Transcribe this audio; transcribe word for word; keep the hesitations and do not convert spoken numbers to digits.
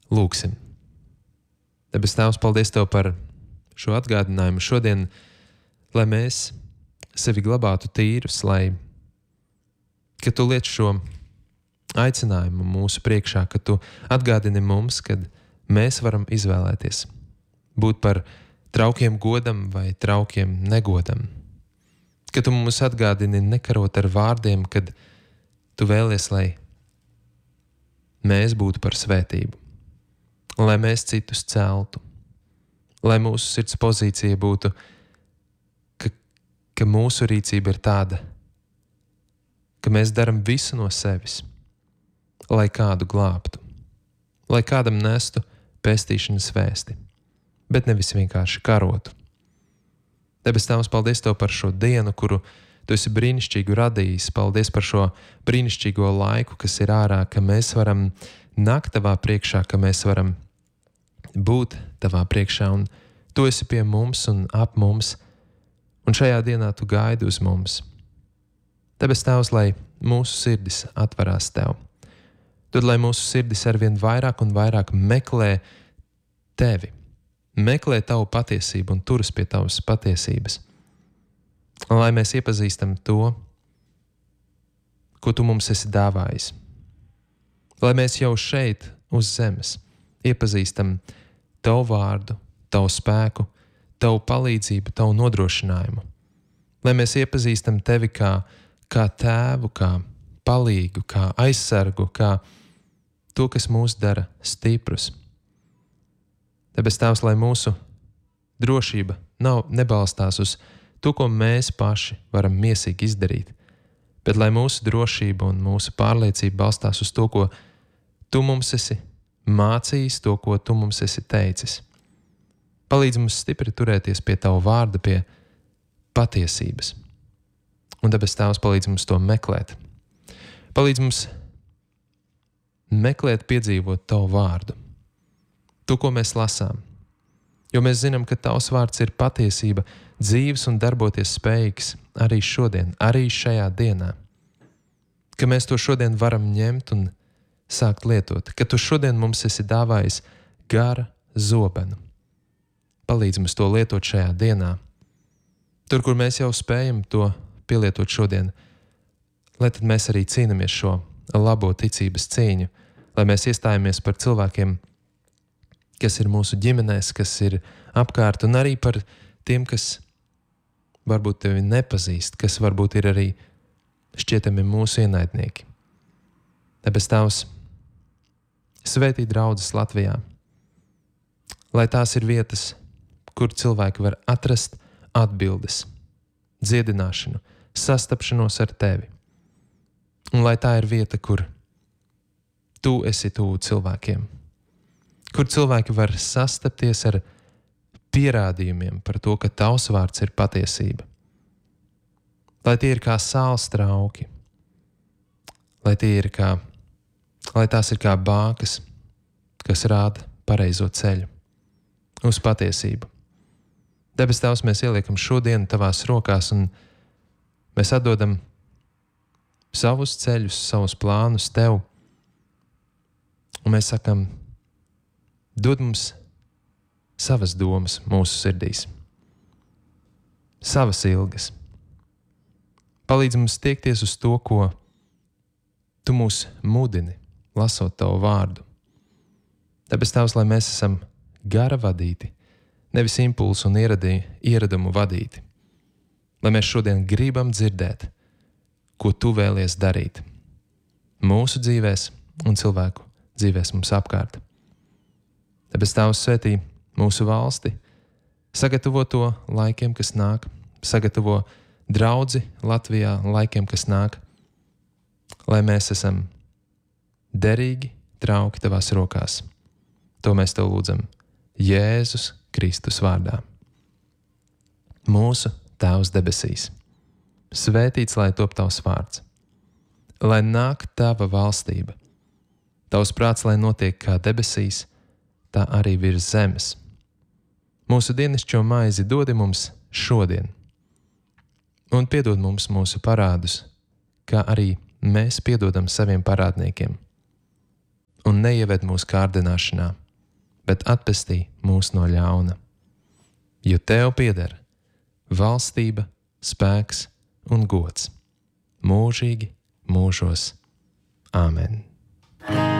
Lūksim. Debes Tēvs, paldies Tev par šo atgādinājumu šodien, lai mēs sevi glabātu tīrus, lai, ka Tu liec šo aicinājumu mūsu priekšā, ka Tu atgādini mums, kad mēs varam izvēlēties būt par traukiem godam vai traukiem negodam. Ka Tu mums atgādini nekarot ar vārdiem, kad Tu vēlies, lai mēs būtu par svētību, lai mēs citus celtu, lai mūsu sirds pozīcija būtu, ka, ka mūsu rīcība ir tāda, ka mēs daram visu no sevis, lai kādu glābtu, lai kādam nestu pestīšanas vēsti, bet nevis vienkārši karotu. Debes Tēvs, paldies Tev par šo dienu, kuru Tu esi brīnišķīgu radījis. Paldies par šo brīnišķīgo laiku, kas ir ārā, ka mēs varam nākt Tavā priekšā, ka mēs varam būt Tavā priekšā, un Tu esi pie mums un ap mums, un šajā dienā Tu gaidi uz mums. Debes Tēvs, lai mūsu sirdis atverās Tev. Tad, lai mūsu sirdis arvien vairāk un vairāk meklē Tevi, meklē Tavu patiesību un turas pie Tavas patiesības. Lai mēs iepazīstam to, ko Tu mums esi dāvājis. Lai mēs jau šeit uz zemes iepazīstam Tavu vārdu, Tavu spēku, Tavu palīdzību, Tavu nodrošinājumu. Lai mēs iepazīstam Tevi kā, kā tēvu, kā palīgu, kā aizsargu, kā to, kas mūs dara stiprus. Debes Tēvs, lai mūsu drošība nav nebalstās uz to, ko mēs paši varam miesīgi izdarīt, bet lai mūsu drošība un mūsu pārliecība balstās uz to, ko Tu mums esi mācījis, to, ko Tu mums esi teicis. Palīdz mums stipri turēties pie Tava vārda, pie patiesības. Un debes Tēvs, palīdz mums to meklēt. Palīdz mums meklēt, piedzīvot Tavu vārdu, to, ko mēs lasām. Jo mēs zinām, ka Tavs vārds ir patiesība, dzīves un darboties spējīgs arī šodien, arī šajā dienā. Ka mēs to šodien varam ņemt un sākt lietot, ka Tu šodien mums esi dāvājis gara zobenu. Palīdz mums to lietot šajā dienā. Tur, kur mēs jau spējam to pielietot šodien, lai tad mēs arī cīnamies šo labo ticības cīņu, lai mēs iestājamies par cilvēkiem, kas ir mūsu ģimenēs, kas ir apkārt, un arī par tiem, kas varbūt Tevi nepazīst, kas varbūt ir arī šķietami mūsu ienaidnieki. Debes Tēvs, svētī draudzes Latvijā, lai tās ir vietas, kur cilvēki var atrast atbildes, dziedināšanu, sastapšanos ar Tevi. Un lai tā ir vieta, kur Tu esi tuvu cilvēkiem, kur cilvēki var sastapties ar pierādījumiem par to, ka Tavs vārds ir patiesība. Lai tie ir kā sāls trauki, lai, tie ir kā, lai tās ir kā bākas, kas rāda pareizo ceļu uz patiesību. Debes Tēvs, mēs ieliekam šodienu Tavās rokās un mēs atdodam savus ceļus, savus plānus Tev, un mēs sakam, dod mums savas domas mūsu sirdīs, savas ilgas. Palīdz mums tiekties uz to, ko Tu mūs mudini, lasot Tavu vārdu. Debes Tēvs, lai mēs esam gara vadīti, nevis impulsu un ieradī, ieradumu vadīti. Lai mēs šodien gribam dzirdēt, ko Tu vēlies darīt mūsu dzīvēs un cilvēku dzīvēs mums apkārt. Debes Tēvs, svētī mūsu valsti, sagatavo to laikiem, kas nāk, sagatavo draudzi Latvijā laikiem, kas nāk, lai mēs esam derīgi trauki Tavās rokās. To mēs Tev lūdzam Jēzus Kristus vārdā. Mūsu Tēvs debesīs, svētīts lai top Tavs vārds, lai nāk Tava valstība, Tavs prāts, lai notiek kā debesīs, tā arī virs zemes. Mūsu dienascho maizi dodi mums šodien, un piedod mums mūsu parādus, kā arī mēs piedodam saviem parādniekiem. un neieved mūsu kārdināšanā, bet atpestī mūs no ļauna. Jo Tev pieder valstība, spēks un gods mūžīgi mūžos. Āmen.